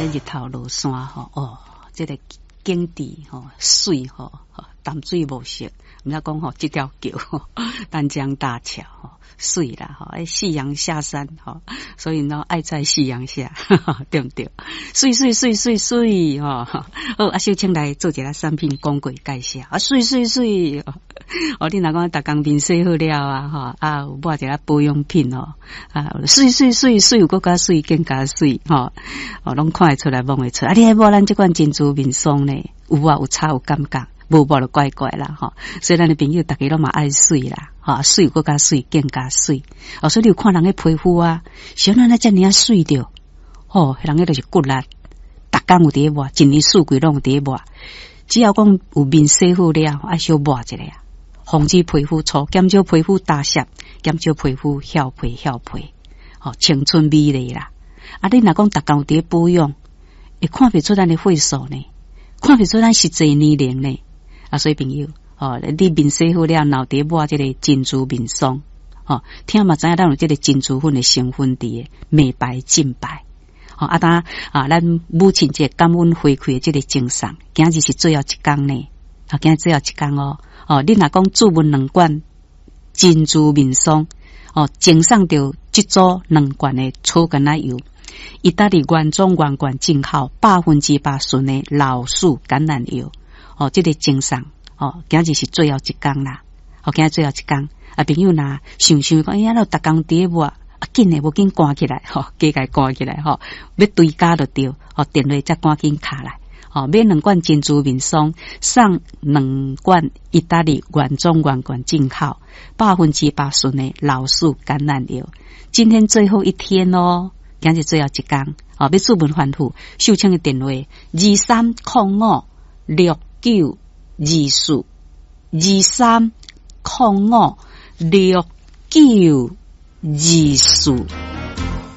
日头落山吼，这个景致吼水吼，淡水无色，毋知讲吼这条桥丹江大桥吼水啦吼，夕阳下山吼，所以呢爱在夕阳下，对不对？水吼，好小青来做一个产品广告介绍水你若讲逐工面洗好了有买一个保养品水有搁加水更加水拢看会出来摸会出你还摸咱这款珍珠面霜呢有差有感觉无摸就怪怪啦所以咱的朋友大家拢嘛爱水啦水有搁加水更加水所以你有看人的皮肤小咱遮尔水着人个就是骨力逐工有伫摸一年四季拢有伫摸只要讲有面洗好了爱小摸一下防止皮肤粗减少皮肤打湿减少皮肤翘皮青春美丽啦你若讲逐工有伫保养会看不出咱的岁数呢看不出咱实际年龄呢所以朋友你面洗好了然后伫抹这个珍珠面霜听嘛知影咱有这个珍珠粉的成分伫美白净白咱母亲节感恩回馈的这个精神今日是最后一天呢今日最后一天你若讲注文2罐珍珠面霜赠送到这组2罐的草橄榄油意大利原装原罐进口100%纯的老树橄榄油这个精神今日是最后一天啦今日最后一天朋友若想讲那逐工伫抹紧诶无紧赶起来加该赶起来要对家就对电话才赶紧卡来买2罐珍珠面霜送2罐意大利原装原罐进口100%纯的老树橄榄油今天最后一天今日最后一天要注文反复秀清的电话23056924 23056924